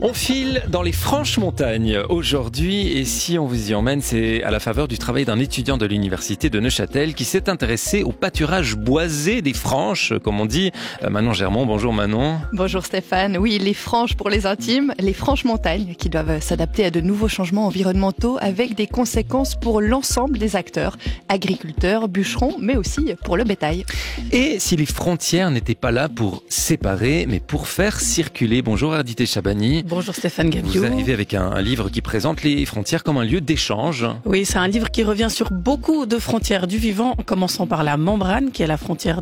On file dans les Franches-Montagnes aujourd'hui et si on vous y emmène, c'est à la faveur du travail d'un étudiant de l'université de Neuchâtel qui s'est intéressé au pâturage boisé des Franches, comme on dit. Manon Germont, bonjour Manon. Bonjour Stéphane. Oui, les Franches pour les intimes, les Franches-Montagnes qui doivent s'adapter à de nouveaux changements environnementaux avec des conséquences pour l'ensemble des acteurs, agriculteurs, bûcherons, mais aussi pour le bétail. Et si les frontières n'étaient pas là pour séparer, mais pour faire circuler. Bonjour Ardité Chabani. Bonjour Stéphane Gabiou. Vous arrivez avec un livre qui présente les frontières comme un lieu d'échange. Oui, c'est un livre qui revient sur beaucoup de frontières du vivant, en commençant par la membrane, qui est la frontière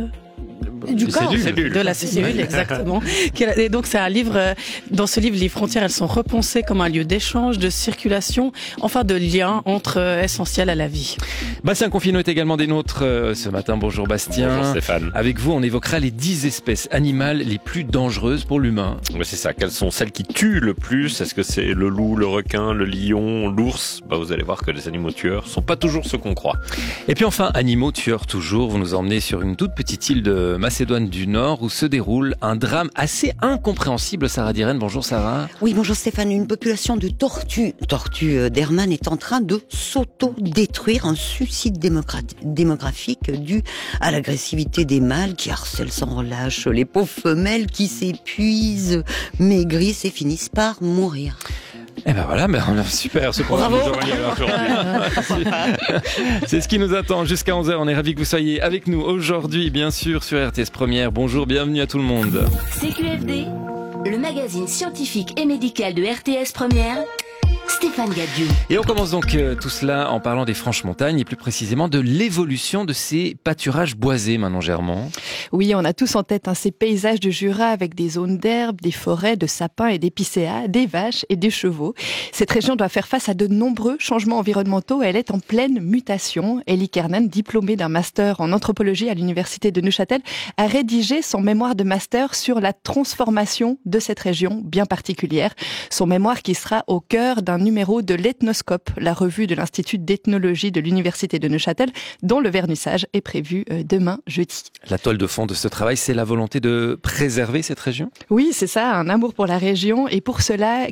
du corps, de la cellule, exactement. Et donc c'est un livre, dans ce livre, les frontières, elles sont repensées comme un lieu d'échange, de circulation, enfin de lien essentiel à la vie. Bastien Confino est également des nôtres ce matin. Bonjour Bastien. Bonjour Stéphane. Avec vous, on évoquera les 10 espèces animales les plus dangereuses pour l'humain. Ouais, c'est ça. Quelles sont celles qui tuent le plus? Est-ce que c'est le loup, le requin, le lion, l'ours? Vous allez voir que les animaux tueurs sont pas toujours ceux qu'on croit. Et puis enfin, animaux tueurs toujours. Vous nous emmenez sur une toute petite île de Macédoine du Nord où se déroule un drame assez incompréhensible. Sarah Diren, bonjour Sarah. Oui, bonjour Stéphane. Une population de tortues d'Hermann est en train de s'auto-détruire, un suicide démographique dû à l'agressivité des mâles qui harcèlent sans relâche les pauvres femelles qui s'épuisent, maigrissent et finissent par mourir. Eh ben voilà, super ce programme aujourd'hui. C'est ce qui nous attend jusqu'à 11h. On est ravis que vous soyez avec nous aujourd'hui, bien sûr, sur RTS Première. Bonjour, bienvenue à tout le monde. CQFD, le magazine scientifique et médical de RTS Première. Stéphane Gabiou. Et on commence donc tout cela en parlant des Franches-Montagnes et plus précisément de l'évolution de ces pâturages boisés, Manon Germont. Oui, on a tous en tête ces paysages de Jura avec des zones d'herbes, des forêts, de sapins et d'épicéas, des vaches et des chevaux. Cette région doit faire face à de nombreux changements environnementaux et elle est en pleine mutation. Élie Kernen, diplômée d'un master en anthropologie à l'université de Neuchâtel, a rédigé son mémoire de master sur la transformation de cette région bien particulière. Son mémoire qui sera au cœur d'un numéro de l'Ethnoscope, la revue de l'Institut d'ethnologie de l'université de Neuchâtel, dont le vernissage est prévu demain jeudi. La toile de fond de ce travail, c'est la volonté de préserver cette région ? Oui, c'est ça, un amour pour la région. Et pour cela,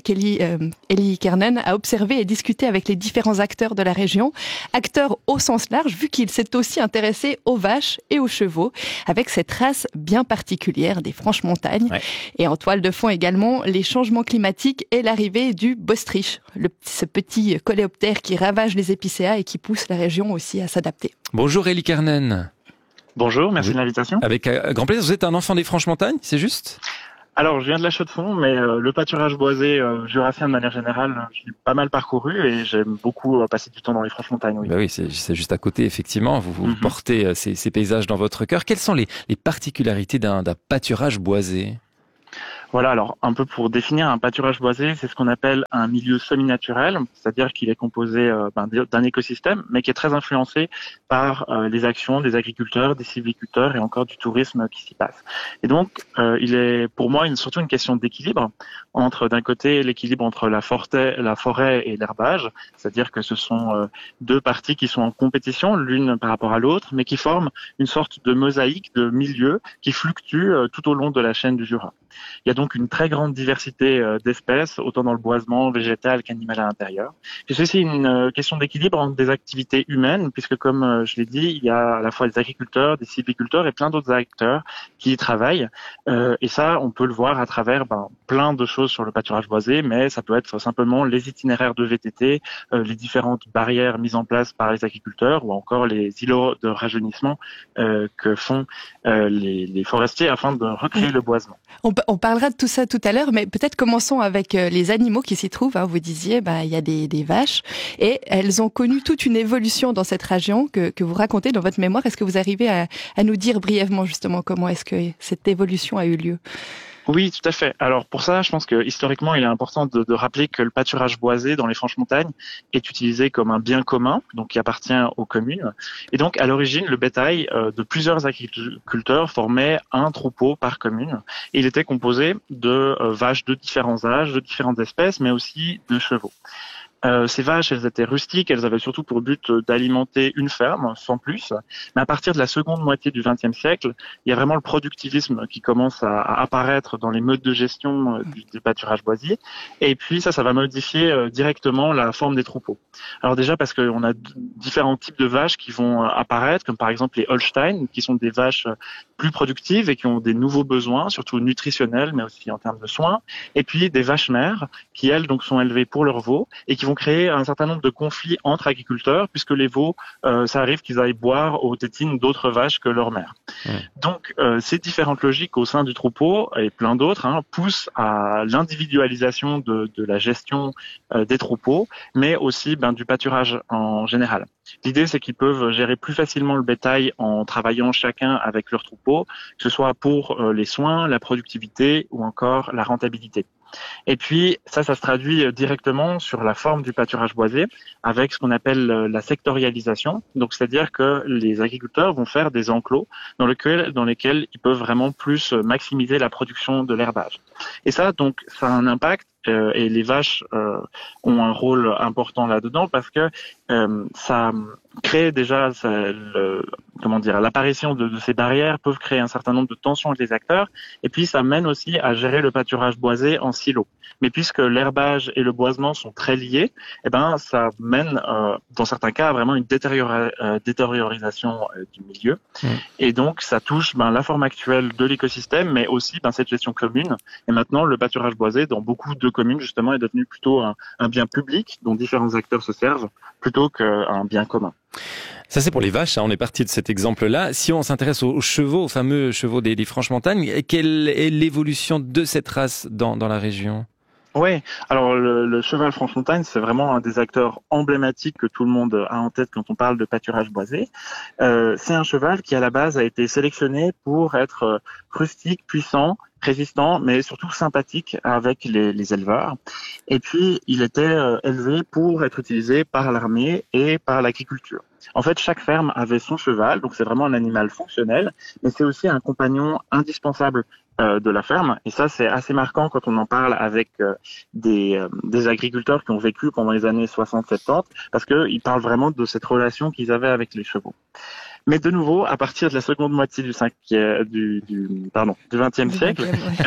Élie Kernen a observé et discuté avec les différents acteurs de la région, acteurs au sens large, vu qu'il s'est aussi intéressé aux vaches et aux chevaux, avec cette race bien particulière des Franches-Montagnes. Ouais. Et en toile de fond également, les changements climatiques et l'arrivée du Bostrich, ce petit coléoptère qui ravage les épicéas et qui pousse la région aussi à s'adapter. Bonjour Élie Kernen. Bonjour, merci de l'invitation. Avec grand plaisir, vous êtes un enfant des Franches-Montagnes, c'est juste ? Alors, je viens de la Chaux-de-Fonds, mais le pâturage boisé jurassien de manière générale, je l'ai pas mal parcouru et j'aime beaucoup passer du temps dans les Franches-Montagnes. Oui, oui, c'est juste à côté, effectivement. Vous portez ces paysages dans votre cœur. Quelles sont les particularités d'un pâturage boisé ? Voilà, alors un peu pour définir un pâturage boisé, c'est ce qu'on appelle un milieu semi-naturel, c'est-à-dire qu'il est composé d'un écosystème, mais qui est très influencé par les actions des agriculteurs, des sylviculteurs et encore du tourisme qui s'y passe. Et donc, il est pour moi surtout une question d'équilibre entre, d'un côté, l'équilibre entre la forêt et l'herbage, c'est-à-dire que ce sont deux parties qui sont en compétition, l'une par rapport à l'autre, mais qui forment une sorte de mosaïque de milieux qui fluctuent tout au long de la chaîne du Jura. Il y a donc une très grande diversité d'espèces, autant dans le boisement végétal qu'animal à l'intérieur. C'est aussi une question d'équilibre entre des activités humaines, puisque comme je l'ai dit, il y a à la fois des agriculteurs, des sylviculteurs et plein d'autres acteurs qui y travaillent. Et ça, on peut le voir à travers plein de choses sur le pâturage boisé, mais ça peut être simplement les itinéraires de VTT, les différentes barrières mises en place par les agriculteurs, ou encore les îlots de rajeunissement que font les forestiers afin de recréer le boisement. On parlera de tout ça tout à l'heure, mais peut-être commençons avec les animaux qui s'y trouvent. Vous disiez, il y a des vaches, et elles ont connu toute une évolution dans cette région que vous racontez dans votre mémoire. Est-ce que vous arrivez à nous dire brièvement justement comment est-ce que cette évolution a eu lieu ? Oui, tout à fait. Alors pour ça, je pense que historiquement, il est important de rappeler que le pâturage boisé dans les Franches-Montagnes est utilisé comme un bien commun, donc qui appartient aux communes. Et donc à l'origine, le bétail de plusieurs agriculteurs formait un troupeau par commune. Et il était composé de vaches de différents âges, de différentes espèces, mais aussi de chevaux. Ces vaches, elles étaient rustiques, elles avaient surtout pour but d'alimenter une ferme, sans plus. Mais à partir de la seconde moitié du XXe siècle, il y a vraiment le productivisme qui commence à apparaître dans les modes de gestion du pâturage boisier. Et puis ça va modifier directement la forme des troupeaux. Alors déjà parce qu'on a différents types de vaches qui vont apparaître, comme par exemple les Holstein, qui sont des vaches plus productives et qui ont des nouveaux besoins, surtout nutritionnels, mais aussi en termes de soins. Et puis des vaches mères, qui elles donc sont élevées pour leurs veaux et qui vont créer un certain nombre de conflits entre agriculteurs, puisque les veaux, ça arrive qu'ils aillent boire aux tétines d'autres vaches que leur mère. Donc ces différentes logiques au sein du troupeau et plein d'autres poussent à l'individualisation de la gestion des troupeaux, mais aussi du pâturage en général. L'idée, c'est qu'ils peuvent gérer plus facilement le bétail en travaillant chacun avec leur troupeau, que ce soit pour les soins, la productivité ou encore la rentabilité. Et puis, ça se traduit directement sur la forme du pâturage boisé avec ce qu'on appelle la sectorialisation. Donc, c'est-à-dire que les agriculteurs vont faire des enclos dans lesquels ils peuvent vraiment plus maximiser la production de l'herbage. Et ça, donc, ça a un impact et les vaches ont un rôle important là-dedans parce que ça crée déjà l'apparition de ces barrières peuvent créer un certain nombre de tensions avec les acteurs et puis ça mène aussi à gérer le pâturage boisé en silo. Mais puisque l'herbage et le boisement sont très liés, ça mène dans certains cas à vraiment une détériorisation du milieu. Et donc ça touche la forme actuelle de l'écosystème, mais aussi cette gestion commune. Et maintenant le pâturage boisé dans beaucoup de communes justement est devenu plutôt un bien public dont différents acteurs se servent plutôt qu'un bien commun. Ça, c'est pour les vaches, on est parti de cet exemple-là. Si on s'intéresse aux chevaux, aux fameux chevaux des Franches-Montagnes, quelle est l'évolution de cette race dans la région ? Oui, alors le cheval Franche-Montagne, c'est vraiment un des acteurs emblématiques que tout le monde a en tête quand on parle de pâturage boisé. C'est un cheval qui, à la base, a été sélectionné pour être rustique, puissant, résistant, mais surtout sympathique avec les éleveurs. Et puis, il était élevé pour être utilisé par l'armée et par l'agriculture. En fait, chaque ferme avait son cheval, donc c'est vraiment un animal fonctionnel, mais c'est aussi un compagnon indispensable de la ferme. Et ça, c'est assez marquant quand on en parle avec des agriculteurs qui ont vécu pendant les années 60-70, parce qu'ils parlent vraiment de cette relation qu'ils avaient avec les chevaux. Mais de nouveau, à partir de la seconde moitié du XXe siècle,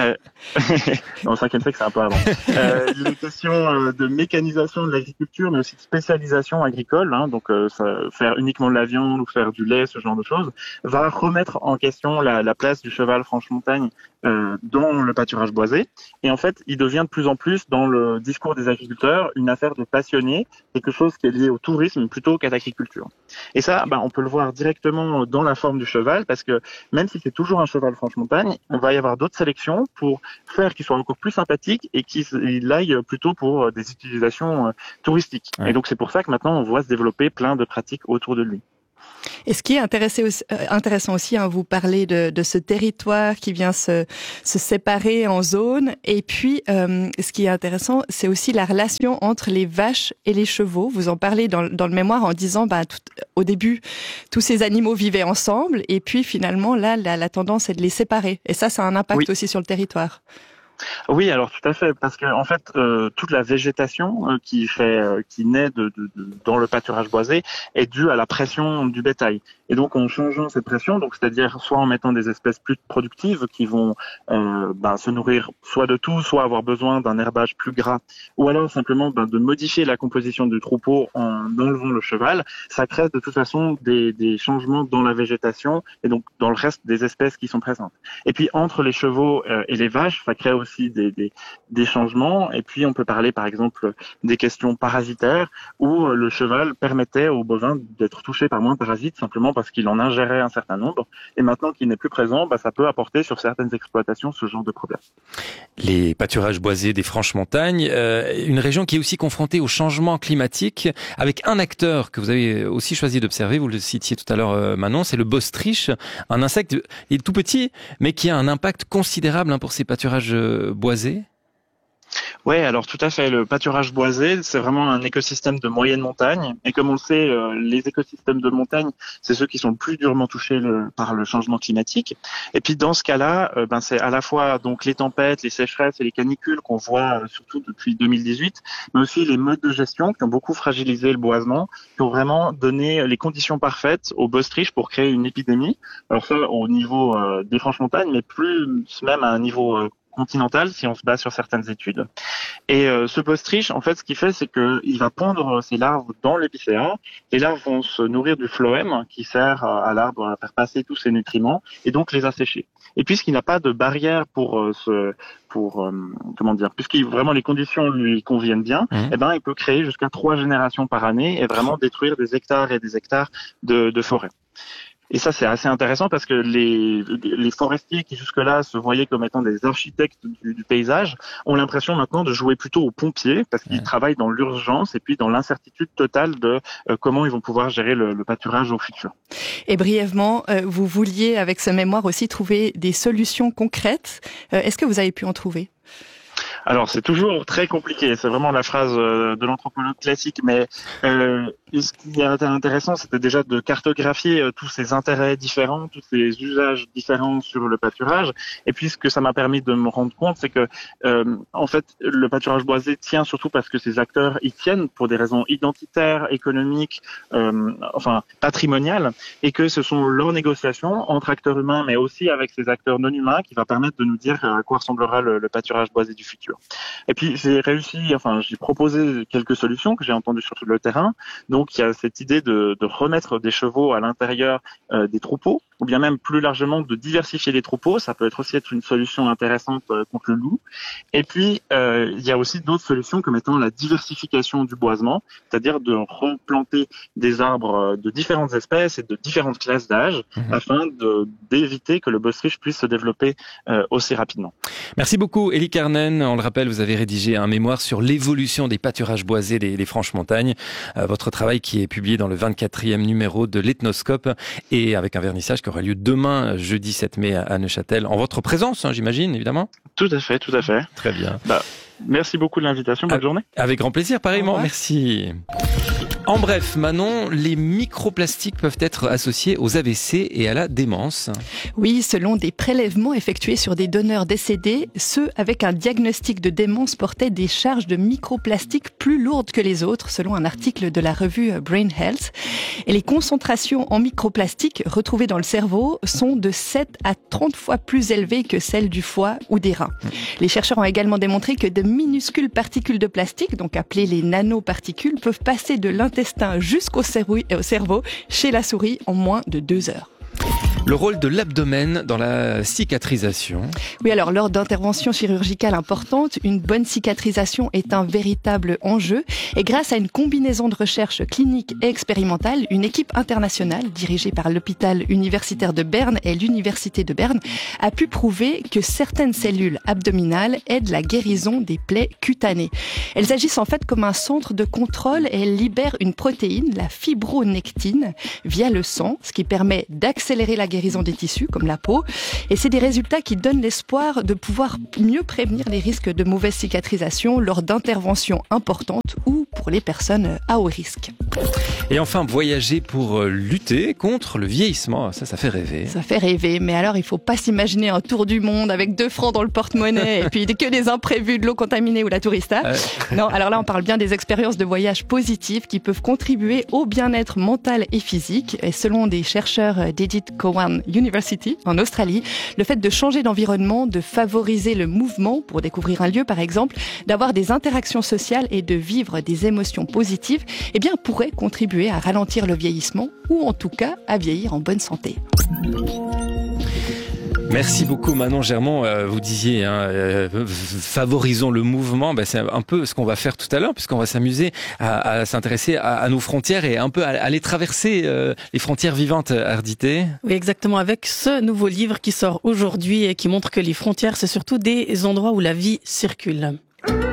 non, le 5e siècle, c'est un peu avant, les questions de mécanisation de l'agriculture, mais aussi de spécialisation agricole, donc faire uniquement de la viande ou faire du lait, ce genre de choses, va remettre en question la place du cheval Franche-Montagne dans le pâturage boisé. Et en fait, il devient de plus en plus, dans le discours des agriculteurs, une affaire de passionnés, quelque chose qui est lié au tourisme plutôt qu'à l'agriculture. Et ça, on peut le voir directement dans la forme du cheval, parce que même si c'est toujours un cheval Franche-Montagne, on va y avoir d'autres sélections pour faire qu'il soit encore plus sympathique et qu'il aille plutôt pour des utilisations touristiques. Ouais. Et donc c'est pour ça que maintenant on voit se développer plein de pratiques autour de lui. Et ce qui est intéressant aussi, vous parlez de ce territoire qui vient se séparer en zones. Et puis, ce qui est intéressant, c'est aussi la relation entre les vaches et les chevaux. Vous en parlez dans le mémoire en disant, au début, tous ces animaux vivaient ensemble. Et puis, finalement, là, la tendance est de les séparer. Et ça a un impact aussi sur le territoire. Oui, alors tout à fait, parce que en fait, toute la végétation qui naît dans le pâturage boisé est due à la pression du bétail. Et donc, en changeant cette pression, donc c'est-à-dire soit en mettant des espèces plus productives qui vont se nourrir soit de tout, soit avoir besoin d'un herbage plus gras, ou alors simplement de modifier la composition du troupeau en enlevant le cheval, ça crée de toute façon des changements dans la végétation et donc dans le reste des espèces qui sont présentes. Et puis entre les chevaux et les vaches, ça crée aussi des changements. Et puis on peut parler par exemple des questions parasitaires où le cheval permettait aux bovins d'être touchés par moins de parasites simplement parce qu'il en ingérait un certain nombre. Et maintenant qu'il n'est plus présent, ça peut apporter sur certaines exploitations ce genre de problème. Les pâturages boisés des Franches-Montagnes, une région qui est aussi confrontée au changement climatique avec un acteur que vous avez aussi choisi d'observer, vous le citiez tout à l'heure Manon, c'est le bostryche, un insecte il est tout petit mais qui a un impact considérable pour ces pâturages boisés. Ouais, alors tout à fait. Le pâturage boisé, c'est vraiment un écosystème de moyenne montagne. Et comme on le sait, les écosystèmes de montagne, c'est ceux qui sont le plus durement touchés par le changement climatique. Et puis dans ce cas-là, c'est à la fois donc les tempêtes, les sécheresses et les canicules qu'on voit surtout depuis 2018, mais aussi les modes de gestion qui ont beaucoup fragilisé le boisement, qui ont vraiment donné les conditions parfaites au botrytis pour créer une épidémie. Alors ça, au niveau des Franches-Montagnes, mais plus même à un niveau continental, si on se base sur certaines études. Et ce botrytis, en fait, ce qu'il fait, c'est qu'il va pondre ses larves dans l'épicéa. Les larves vont se nourrir du phloème, qui sert à l'arbre à faire passer tous ses nutriments, et donc les assécher. Et puisqu'il n'a pas de barrière puisque vraiment les conditions lui conviennent bien, il peut créer jusqu'à 3 générations par année et vraiment détruire des hectares et des hectares de forêt. Et ça, c'est assez intéressant parce que les forestiers qui jusque-là se voyaient comme étant des architectes du paysage ont l'impression maintenant de jouer plutôt aux pompiers parce qu'ils travaillent dans l'urgence et puis dans l'incertitude totale de comment ils vont pouvoir gérer le pâturage au futur. Et brièvement, vous vouliez avec ce mémoire aussi trouver des solutions concrètes. Est-ce que vous avez pu en trouver ? Alors, c'est toujours très compliqué. C'est vraiment la phrase de l'anthropologue classique. Mais ce qui est intéressant, c'était déjà de cartographier tous ces intérêts différents, tous ces usages différents sur le pâturage. Et puis, ce que ça m'a permis de me rendre compte, c'est que, en fait, le pâturage boisé tient surtout parce que ces acteurs y tiennent pour des raisons identitaires, économiques, patrimoniales, et que ce sont leurs négociations entre acteurs humains, mais aussi avec ces acteurs non humains, qui va permettre de nous dire à quoi ressemblera le pâturage boisé du futur. Et puis j'ai proposé quelques solutions que j'ai entendues sur le terrain. Donc il y a cette idée de remettre des chevaux à l'intérieur des troupeaux, ou bien même plus largement de diversifier les troupeaux. Ça peut être une solution intéressante contre le loup. Et puis il y a aussi d'autres solutions comme étant la diversification du boisement, c'est-à-dire de replanter des arbres de différentes espèces et de différentes classes d'âge afin d'éviter que le botrytis puisse se développer aussi rapidement. Merci beaucoup, Élie Carnen. On le rappelle, vous avez rédigé un mémoire sur l'évolution des pâturages boisés des Franches-Montagnes. Votre travail qui est publié dans le 24e numéro de l'Ethnoscope et avec un vernissage qui aura lieu demain, jeudi 7 mai à Neuchâtel. En votre présence, j'imagine, évidemment. Tout à fait. Très bien. Merci beaucoup de l'invitation. Bonne journée. Avec grand plaisir, pareillement. Merci. En bref, Manon, les microplastiques peuvent être associés aux AVC et à la démence. Oui, selon des prélèvements effectués sur des donneurs décédés, ceux avec un diagnostic de démence portaient des charges de microplastiques plus lourdes que les autres, selon un article de la revue Brain Health. Et les concentrations en microplastiques retrouvées dans le cerveau sont de 7 à 30 fois plus élevées que celles du foie ou des reins. Les chercheurs ont également démontré que de minuscules particules de plastique, donc appelées les nanoparticules, peuvent passer de l'intestin jusqu'au cerveau chez la souris en moins de 2 heures. Le rôle de l'abdomen dans la cicatrisation. Oui, alors lors d'interventions chirurgicales importantes, une bonne cicatrisation est un véritable enjeu. Et grâce à une combinaison de recherches cliniques et expérimentales, une équipe internationale dirigée par l'hôpital universitaire de Berne et l'université de Berne a pu prouver que certaines cellules abdominales aident la guérison des plaies cutanées. Elles agissent en fait comme un centre de contrôle et elles libèrent une protéine, la fibronectine, via le sang, ce qui permet d'accélérer la guérison des tissus comme la peau. Et c'est des résultats qui donnent l'espoir de pouvoir mieux prévenir les risques de mauvaise cicatrisation lors d'interventions importantes ou pour les personnes à haut risque. Et enfin, voyager pour lutter contre le vieillissement, ça fait rêver. Ça fait rêver, mais alors il faut pas s'imaginer un tour du monde avec 2 francs dans le porte-monnaie et puis que des imprévus, de l'eau contaminée ou la tourista. Non, alors là on parle bien des expériences de voyage positives qui peuvent contribuer au bien-être mental et physique. Et selon des chercheurs d'Edith Cowan University en Australie, le fait de changer d'environnement, de favoriser le mouvement pour découvrir un lieu par exemple, d'avoir des interactions sociales et de vivre des émotions positives, eh bien pourrait contribuer à ralentir le vieillissement ou en tout cas à vieillir en bonne santé. Merci beaucoup Manon Germont. Vous disiez, favorisons le mouvement. C'est un peu ce qu'on va faire tout à l'heure, puisqu'on va s'amuser à s'intéresser à nos frontières et un peu à aller traverser les frontières vivantes, Ardité. Oui, exactement. Avec ce nouveau livre qui sort aujourd'hui et qui montre que les frontières, c'est surtout des endroits où la vie circule.